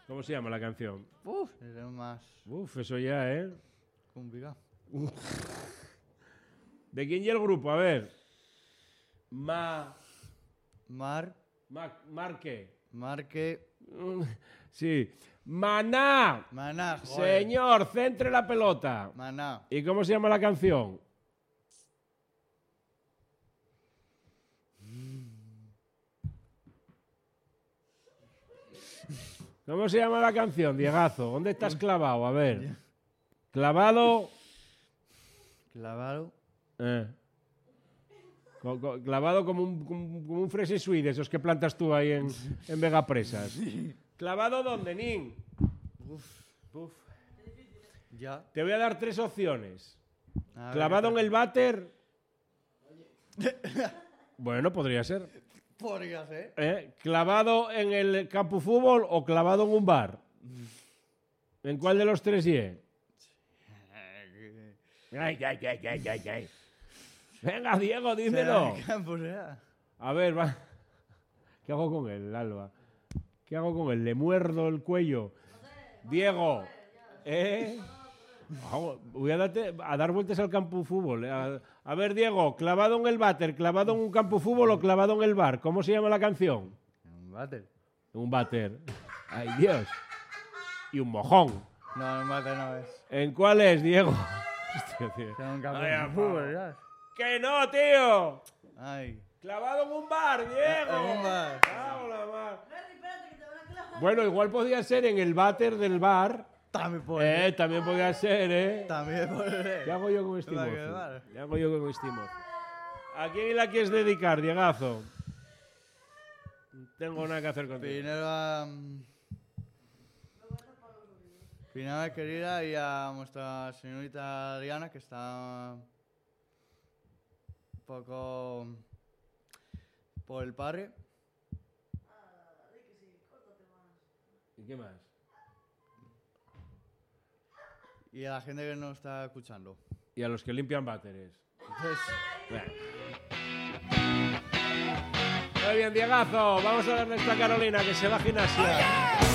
¿Cómo se llama la canción? Es más Eso ya, ¿eh? complicado. ¿De quién y el grupo? A ver. Marque. Sí. Maná. Maná, joder. Señor, centre la pelota. Maná. ¿Y cómo se llama la canción? ¿Cómo se llama la canción, Diegazo? ¿Dónde estás clavado? A ver. Clavado. Clavado. Clavado como un fresi sweet, esos que plantas tú ahí en Vegapresas. ¿Clavado dónde, Nin? Puf. Ya. Te voy a dar 3 opciones. A ¿Clavado ver, en el váter? Bueno, podría ser. Podría ser. ¿Clavado en el campo fútbol o clavado en un bar? ¿En cuál de los 3 ye? Ay. Venga, Diego, dímelo. A ver, va. ¿Qué hago con él, Alba? ¿Qué hago con él? ¿Le muerdo el cuello? Diego. Voy a dar vueltas al campo fútbol. A ver, Diego, ¿clavado en el váter, clavado en un campo fútbol o clavado en el bar? ¿Cómo se llama la canción? Un váter. Un váter. Ay, Dios. Y un mojón. No, un váter no es. ¿En cuál es, Diego? Hostia, tío. Es un campo de fútbol, ¿ya? ¡Que no, tío! Ay. ¡Clavado en un bar, Diego! En un bar. ¡Cago la mar! Bueno, igual podría ser en el váter del bar. También puede ser. También podría ser, ¿eh? También puede ser. ¿Qué hago yo con este Va a mozo? quedar. ¿Qué hago yo con este mozo? ¿A quién la quieres dedicar, Diegazo? Tengo nada que hacer contigo. Primero querida y a nuestra señorita Diana, que está un poco por el padre. ¿Y qué más? Y a la gente que nos está escuchando. Y a los que limpian váteres. Bueno. Muy bien, Diegazo. Vamos a darle esta Carolina que se va a gimnasia.